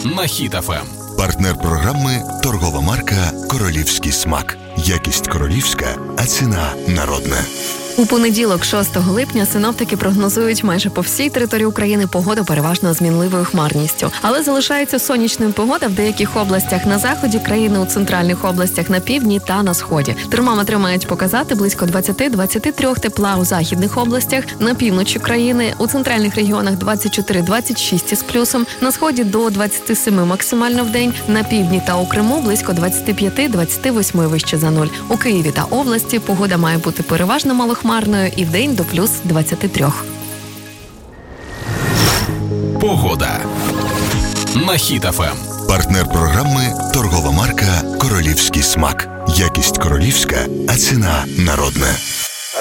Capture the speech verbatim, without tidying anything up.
на Хіт еф ем. Партнер програми – торгова марка «Королівський смак». Якість королівська, а ціна народна. У понеділок, шостого липня, синоптики прогнозують майже по всій території України погоду переважно з мінливою хмарністю. Але залишається сонячною погода в деяких областях на заході країни, у центральних областях на півдні та на сході. Термометри мають показати близько двадцять-двадцять три тепла у західних областях, на півночі країни, у центральних регіонах двадцять чотири двадцять шість з плюсом, на сході до двадцять сім максимально в день, на півдні та у Криму близько двадцять п'ять двадцять вісім вище за нуль. У Києві та області погода має бути переважно малохмарною і вдень до плюс двадцять три. Погода на Хіт еф ем. Партнер програми – торгова марка «Королівський смак». Якість королівська, а ціна народна.